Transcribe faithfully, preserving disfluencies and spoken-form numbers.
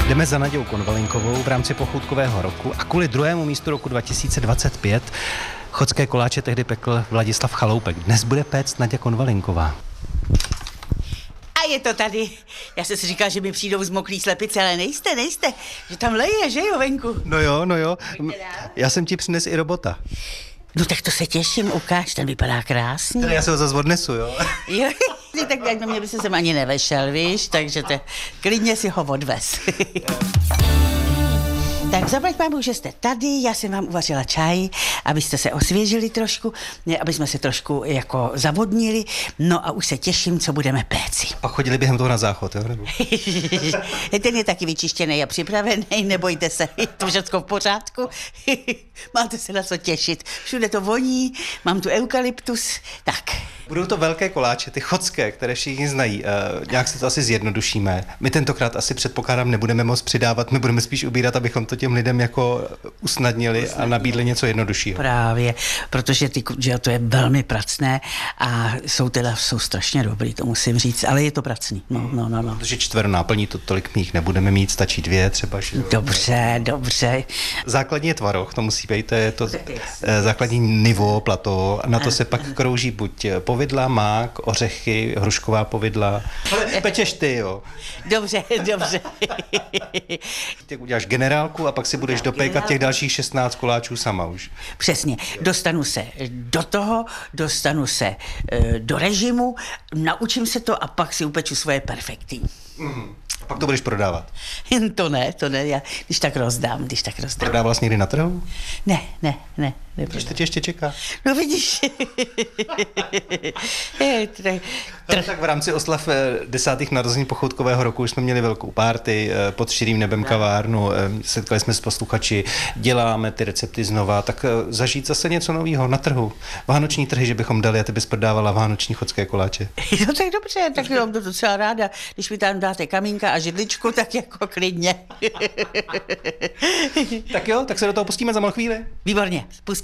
Jdeme za Nadějou Konvalinkovou v rámci pochoutkového roku a kvůli druhému místu roku dva tisíce dvacet pět chodské koláče tehdy pekl Vladislav Chaloupek. Dnes bude péct Naděja Konvalinková. A je to tady. Já jsem si říkal, že mi přijdou zmoklý slepice, ale nejste, nejste. Že tam leje, že jo, venku. No jo, no jo. Já jsem ti přines i robota. No tak to se těším, ukáž, ten vypadá krásně. Teda já se ho zase odnesu, jo? Jo, tak jak do mě by se sem ani nevešel, víš, takže te, klidně si ho odvez. Tak zaplať pámu, že jste tady, já jsem vám uvařila čaj, abyste se osvěžili trošku, aby jsme se trošku jako zavodnili, no a už se těším, co budeme péci. Pak chodili během toho na záchod, jo? Nebo? Ten je taky vyčištěný a připravený, nebojte se, je to všechno v pořádku. Máte se na co těšit, všude to voní, mám tu eukalyptus, tak. Budou to velké koláče, ty chodské, které všichni znají. Uh, nějak si to asi zjednodušíme. My tentokrát asi předpokládám nebudeme moc přidávat, my budeme spíš ubírat, abychom to těm lidem jako usnadnili a nabídli něco jednoduššího. Právě, protože ty, že to je velmi pracné a jsou teda jsou strašně dobrý, to musím říct, ale je to pracný. No, no, no, no. Protože čtvero náplní to tolik mých nebudeme mít, stačí dvě třeba. Že... Dobře, dobře. Základní je tvaroh, to musí být, to je to základní nivo, plato, a na to se pak krouží buď povidla, mák, ořechy, hrušková povidla. Ale pečeš ty, jo. Dobře, dobře. Ty uděláš generálku a pak si budeš dopékat těch dalších šestnáct koláčů sama už. Přesně. Dostanu se do toho, dostanu se e, do režimu, naučím se to a pak si upeču svoje perfekty. Mm. A pak to budeš prodávat? To ne, to ne, já když tak rozdám, když tak rozdám. Prodávala jsi někdy na trhu? Ne, ne, ne. Proč to tě ještě čeká? No vidíš. je, tr- tr- tak v rámci oslav desátých narození pochoutkového roku už jsme měli velkou párty pod širým nebem kavárnu, setkali jsme s posluchači, děláme ty recepty znova, tak zažít zase něco nového na trhu. Vánoční trhy, že bychom dali a ty bys prodávala vánoční chodské koláče. No tak dobře, tak jo, to docela ráda. Když mi tam dáte kamínka a židličku, tak jako klidně. Tak jo, tak se do toho pustíme za malou chvíli. Výborně, pustíme.